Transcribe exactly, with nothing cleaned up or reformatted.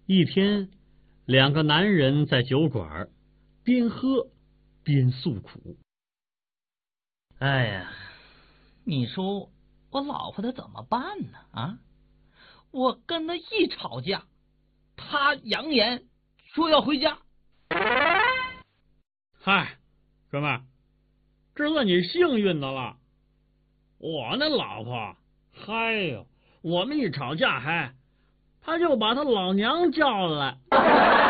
一天，两个男人在酒馆边喝边诉苦。 哎呀，你说我老婆她怎么办呢？啊，我跟她一吵架，她扬言说要回家。 嗨，哥们儿，这算你幸运的了。我那老婆，嗨呦，我们一吵架，还，他就把他老娘叫来。